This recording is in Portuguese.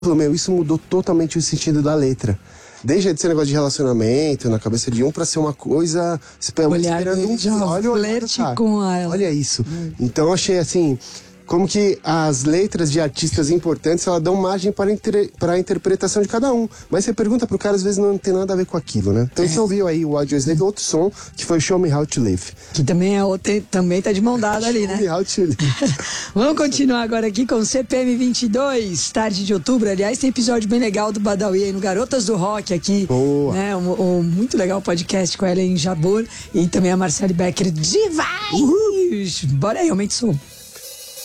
falou, meu, isso mudou totalmente o sentido da letra. Deixa de ser negócio de relacionamento na cabeça de um pra ser uma coisa esperando um flerte com ela. Olha isso. Então eu achei assim, como que as letras de artistas importantes, elas dão margem para a interpretação de cada um. Mas você pergunta pro cara, às vezes não tem nada a ver com aquilo, né? Então você ouviu aí o Audioslave, outro som, que foi Show Me How to Live. Que também também tá de mão dada ali, né? Show Me How to Live. Vamos continuar agora aqui com o CPM 22, tarde de outubro. Aliás, tem episódio bem legal do Badawi aí no Garotas do Rock aqui. Boa. Né? Um muito legal podcast com ela em Jabor. E também a Marcele Becker. Demais! Bora aí, aumenta o som.